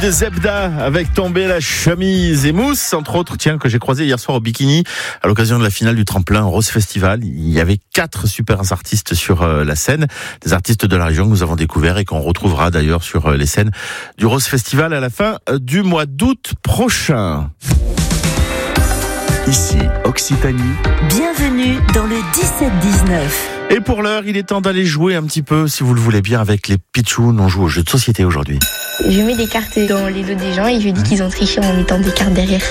De Zebda avec Tomber la chemise et Mousse, entre autres, que j'ai croisé hier soir au Bikini à l'occasion de la finale du tremplin Rose Festival. Il y avait 4 super artistes sur la scène, des artistes de la région que nous avons découvert et qu'on retrouvera d'ailleurs sur les scènes du Rose Festival à la fin du mois d'août prochain. Ici Occitanie. Bienvenue dans le 17-19. Et pour l'heure, il est temps d'aller jouer un petit peu, si vous le voulez bien, avec les pitchouns. On joue au jeu de société aujourd'hui. Je mets des cartes dans les dos des gens et je dis qu'ils ont triché en mettant des cartes derrière.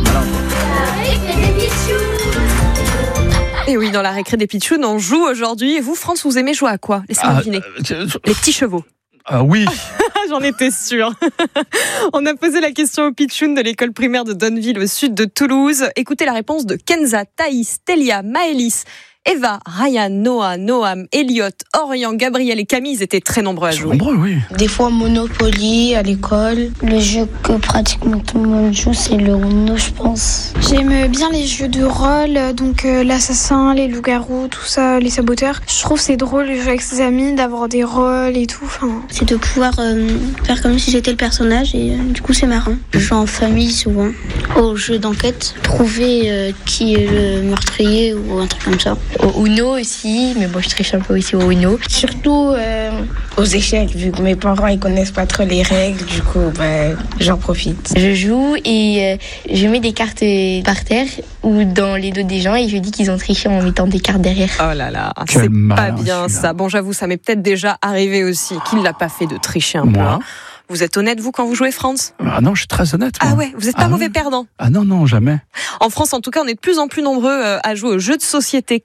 Et oui, dans la récré des pitchouns, on joue aujourd'hui. Et vous, France, vous aimez jouer à quoi? Laissez-moi deviner. Les petits chevaux. Ah oui. J'en étais sûre. On a posé la question aux pitchouns de l'école primaire de Donneville au sud de Toulouse. Écoutez la réponse de Kenza, Thaïs, Telia, Maëlys, Eva, Ryan, Noah, Noam, Elliot, Orion, Gabriel et Camille, ils étaient très nombreux à jouer. Nombreux, oui. Des fois Monopoly à l'école. Le jeu que pratiquement tout le monde joue, c'est le Uno, je pense. J'aime bien les jeux de rôle, donc l'assassin, les loups-garous, tout ça, les saboteurs. Je trouve que c'est drôle de jouer avec ses amis, d'avoir des rôles et tout. C'est de pouvoir faire comme si j'étais le personnage et du coup c'est marrant. Je joue en famille souvent. Au jeu d'enquête, trouver qui est le meurtrier ou un truc comme ça. Au Uno aussi, mais bon je triche un peu aussi au Uno. Surtout aux échecs, vu que mes parents ils connaissent pas trop les règles, du coup j'en profite. Je joue et je mets des cartes par terre ou dans les dos des gens et je dis qu'ils ont triché en mettant des cartes derrière. Oh là là, c'est pas bien ça. Bon, j'avoue, ça m'est peut-être déjà arrivé aussi. Qui ne l'a pas fait de tricher un peu, hein? Vous êtes honnête, vous, quand vous jouez, France? Ah non, je suis très honnête. Moi. Ah ouais, vous n'êtes pas mauvais perdant? Ah non, jamais. En France, en tout cas, on est de plus en plus nombreux à jouer aux jeux de société.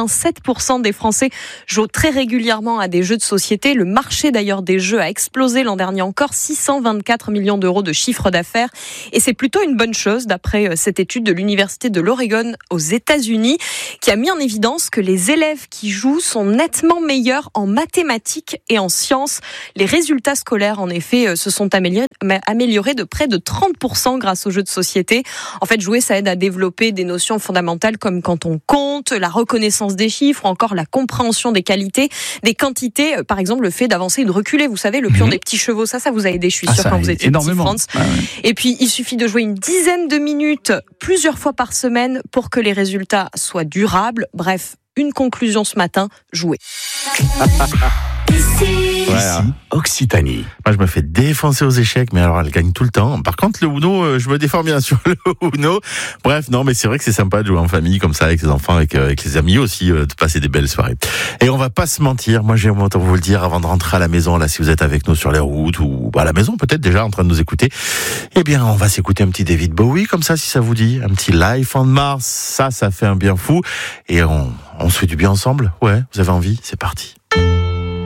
87% des Français jouent très régulièrement à des jeux de société. Le marché, d'ailleurs, des jeux a explosé l'an dernier encore. 624 millions d'euros de chiffre d'affaires. Et c'est plutôt une bonne chose, d'après cette étude de l'Université de l'Oregon aux États-Unis, qui a mis en évidence que les élèves qui jouent sont nettement meilleurs en mathématiques et en sciences. Les résultats scolaires, en effet, se sont améliorés de près de 30% grâce aux jeux de société. En fait, jouer, ça aide à développer des notions fondamentales comme quand on compte, la reconnaissance des chiffres, ou encore la compréhension des qualités, des quantités. Par exemple, le fait d'avancer et de reculer. Vous savez, le pion des petits chevaux, ça vous a aidé, je suis sûre, quand vous étiez petit, France. Ouais. Et puis, il suffit de jouer une dizaine de minutes, plusieurs fois par semaine, pour que les résultats soient durables. Bref, une conclusion ce matin, jouer. Ici Occitanie. Moi, je me fais défoncer aux échecs, mais alors elle gagne tout le temps. Par contre, le Uno, je me défends bien sur le Uno. Bref, non, mais c'est vrai que c'est sympa de jouer en famille, comme ça, avec les enfants, avec les amis aussi, de passer des belles soirées. Et on va pas se mentir, moi, j'ai autant vous le dire, avant de rentrer à la maison, là, si vous êtes avec nous sur les routes, ou à la maison, peut-être déjà en train de nous écouter, eh bien, on va s'écouter un petit David Bowie, comme ça, si ça vous dit. Un petit Life on Mars, ça fait un bien fou. Et on se fait du bien ensemble. Ouais, vous avez envie? C'est parti.